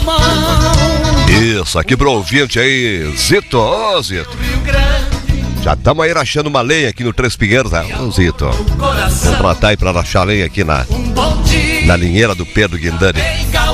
Isso, aqui pro ouvinte aí, Zito, ô Zito. Já estamos aí rachando uma lenha aqui no Três Pinheiros, né? Ô Zito, vamos tratar aí pra rachar lenha aqui na linheira do Pedro Guindani.